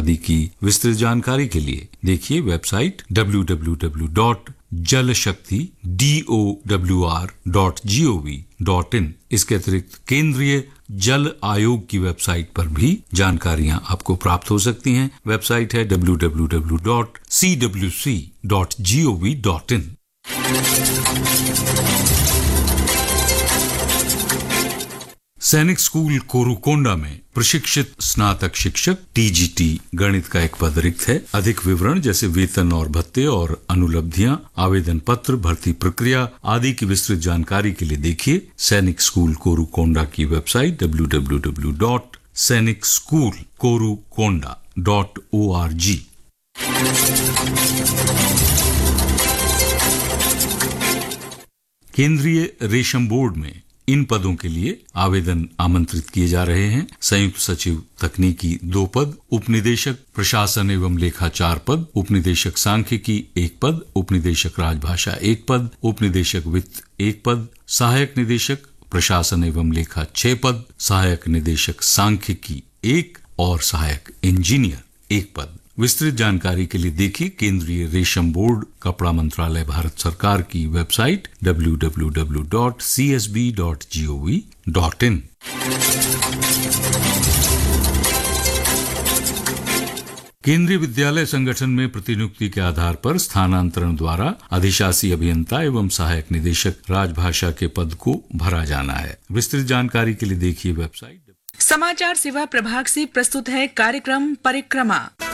आदि की विस्तृत जानकारी के लिए देखिए वेबसाइट www.jalshakti.dowr.gov.in। इसके अतिरिक्त केंद्रीय जल आयोग की वेबसाइट पर भी जानकारियां आपको प्राप्त हो सकती हैं। वेबसाइट है www.cwc.gov.in। सैनिक स्कूल कोरुकोंडा में प्रशिक्षित स्नातक शिक्षक टीजीटी गणित का एक पद रिक्त है। अधिक विवरण जैसे वेतन और भत्ते और अनुलब्धियां, आवेदन पत्र, भर्ती प्रक्रिया आदि की विस्तृत जानकारी के लिए देखिए सैनिक स्कूल कोरुकोंडा की वेबसाइट www.sainikschoolkorukonda.org। केंद्रीय रेशम बोर्ड में इन पदों के लिए आवेदन आमंत्रित किए जा रहे हैं। संयुक्त सचिव तकनीकी 2 पद, उपनिदेशक प्रशासन एवं लेखा 4 पद, उपनिदेशक सांख्यिकी 1 पद, उपनिदेशक राजभाषा 1 पद, उपनिदेशक वित्त 1 पद, सहायक निदेशक प्रशासन एवं लेखा 6 पद, सहायक निदेशक सांख्यिकी 1 और सहायक इंजीनियर 1 पद। विस्तृत जानकारी के लिए देखिए केंद्रीय रेशम बोर्ड कपड़ा मंत्रालय भारत सरकार की वेबसाइट www.csb.gov.in। केंद्रीय विद्यालय संगठन में प्रतिनियुक्ति के आधार पर स्थानांतरण द्वारा अधिशासी अभियंता एवं सहायक निदेशक राजभाषा के पद को भरा जाना है। विस्तृत जानकारी के लिए देखिए वेबसाइट। समाचार सेवा प्रभाग से प्रस्तुत है कार्यक्रम परिक्रमा।